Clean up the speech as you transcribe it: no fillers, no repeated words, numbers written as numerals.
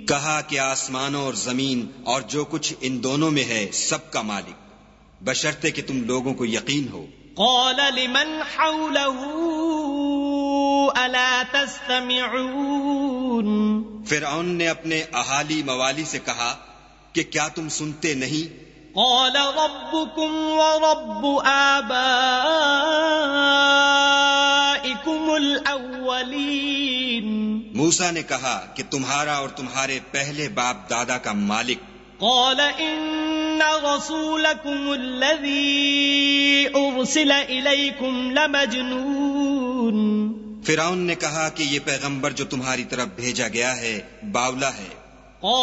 कहा कि आसमानों और जमीन और जो कुछ इन दोनों में है सबका मालिक, बशर्ते कि तुम लोगों को यकीन हो। क़ाल लिमन हौलहू अला तस्तमिऊन। फिरऔन ने अपने अहाली मवाली से कहा कि क्या तुम सुनते नहीं? क़ाल रब्बुकुम व रब्बु आबाइकुमुल अव्वलीन। मूसा ने कहा कि तुम्हारा और तुम्हारे पहले बाप दादा का मालिक। क़ाल इन्न रसूलकुमुल्लज़ी उर्सिल इलैकुम लमजनून। फिरौन ने कहा कि ये पैगंबर जो तुम्हारी तरफ भेजा गया है बावला है।